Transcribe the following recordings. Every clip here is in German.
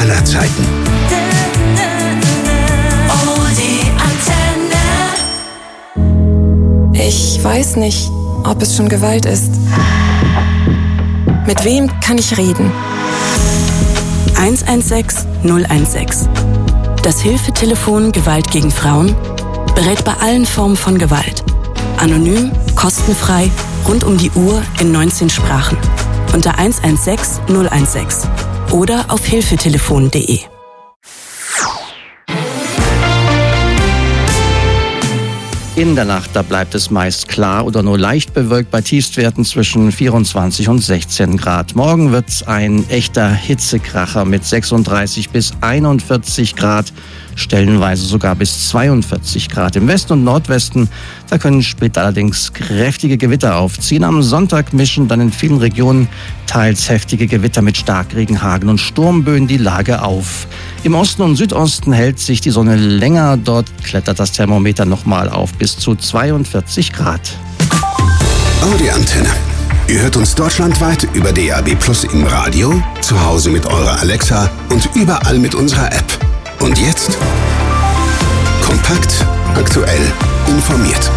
aller Zeiten. Ich weiß nicht, ob es schon Gewalt ist. Mit wem kann ich reden? 116 016. Das Hilfetelefon Gewalt gegen Frauen berät bei allen Formen von Gewalt. Anonym, kostenfrei, rund um die Uhr in 19 Sprachen. Unter 116 016 oder auf hilfetelefon.de. In der Nacht, da bleibt es meist klar oder nur leicht bewölkt bei Tiefstwerten zwischen 24 und 16 Grad. Morgen wird es ein echter Hitzekracher mit 36 bis 41 Grad, stellenweise sogar bis 42 Grad. Im Westen und Nordwesten, da können später allerdings kräftige Gewitter aufziehen. Am Sonntag mischen dann in vielen Regionen teils heftige Gewitter mit Starkregen, Hagel und Sturmböen die Lage auf. Im Osten und Südosten hält sich die Sonne länger. Dort klettert das Thermometer nochmal auf bis zu 42 Grad. Audi Antenne. Ihr hört uns deutschlandweit über DAB+ im Radio, zu Hause mit eurer Alexa und überall mit unserer App. Und jetzt kompakt, aktuell, informiert.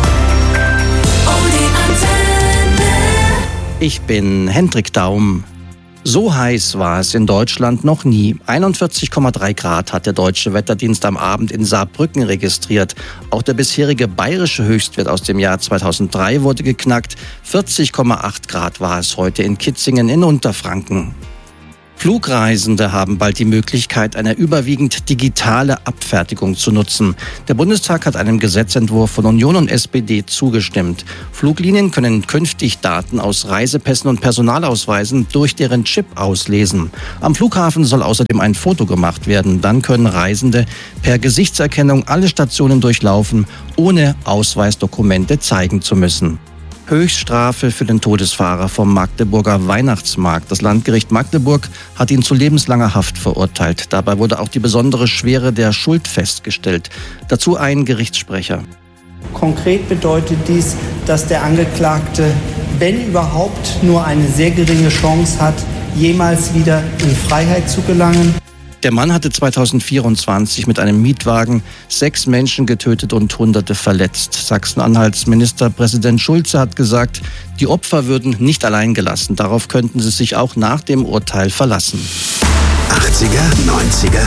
Ich bin Hendrik Daum. So heiß war es in Deutschland noch nie. 41,3 Grad hat der Deutsche Wetterdienst am Abend in Saarbrücken registriert. Auch der bisherige bayerische Höchstwert aus dem Jahr 2003 wurde geknackt. 40,8 Grad war es heute in Kitzingen in Unterfranken. Flugreisende haben bald die Möglichkeit, eine überwiegend digitale Abfertigung zu nutzen. Der Bundestag hat einem Gesetzentwurf von Union und SPD zugestimmt. Fluglinien können künftig Daten aus Reisepässen und Personalausweisen durch deren Chip auslesen. Am Flughafen soll außerdem ein Foto gemacht werden. Dann können Reisende per Gesichtserkennung alle Stationen durchlaufen, ohne Ausweisdokumente zeigen zu müssen. Höchststrafe für den Todesfahrer vom Magdeburger Weihnachtsmarkt. Das Landgericht Magdeburg hat ihn zu lebenslanger Haft verurteilt. Dabei wurde auch die besondere Schwere der Schuld festgestellt. Dazu ein Gerichtssprecher. Konkret bedeutet dies, dass der Angeklagte, wenn überhaupt, nur eine sehr geringe Chance hat, jemals wieder in Freiheit zu gelangen. Der Mann hatte 2024 mit einem Mietwagen 6 Menschen getötet und Hunderte verletzt. Sachsen-Anhalts Ministerpräsident Schulze hat gesagt, die Opfer würden nicht allein gelassen. Darauf könnten sie sich auch nach dem Urteil verlassen. 80er, 90er,